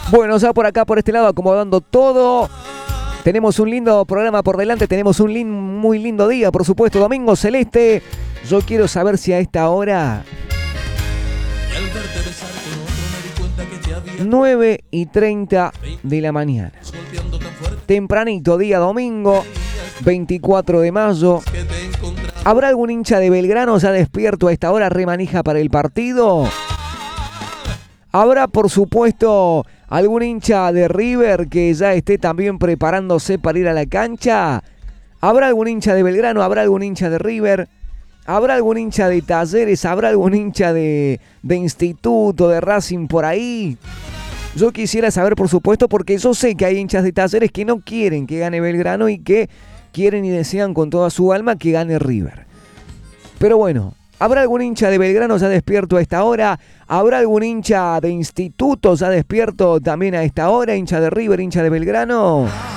Bueno, ya por acá, por este lado, acomodando todo. Tenemos un lindo programa por delante, tenemos un muy lindo día, por supuesto, Domingo Celeste. Yo quiero saber si a esta hora, 9:30 de la mañana, tempranito, día domingo, 24 de mayo, ¿habrá algún hincha de Belgrano ya despierto a esta hora, remanija para el partido? ¿Habrá, por supuesto, algún hincha de River que ya esté también preparándose para ir a la cancha? ¿Habrá algún hincha de Belgrano? ¿Habrá algún hincha de River? ¿Habrá algún hincha de Talleres? ¿Habrá algún hincha de Instituto, de Racing por ahí? Yo quisiera saber, por supuesto, porque yo sé que hay hinchas de Talleres que no quieren que gane Belgrano y que quieren y desean con toda su alma que gane River. Pero bueno, ¿habrá algún hincha de Belgrano ya despierto a esta hora? ¿Habrá algún hincha de Instituto ya despierto también a esta hora? ¿Hincha de River, hincha de Belgrano?